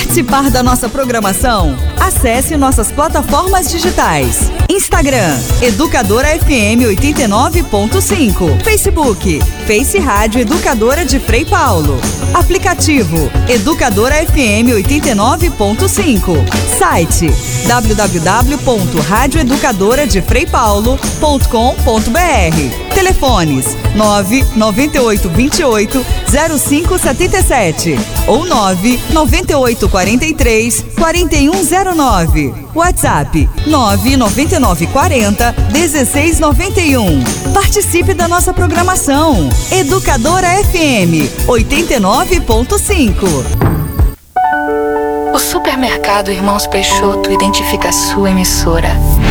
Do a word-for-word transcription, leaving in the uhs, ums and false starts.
participar da nossa programação? Acesse nossas plataformas digitais. Instagram, Educadora F M oitenta e nove ponto cinco. Facebook, Face Rádio Educadora de Frei Paulo. Aplicativo, Educadora F M oitenta e nove ponto cinco. Site, w w w ponto rádio educadora de frei paulo ponto com ponto b r. Telefones nove nove oito dois oito zero cinco sete sete ou nove nove oito quatro três quatro um zero nove. WhatsApp nove nove nove quatro zero um seis nove um. Participe da nossa programação. Educadora F M oitenta e nove ponto cinco. O Supermercado Irmãos Peixoto identifica a sua emissora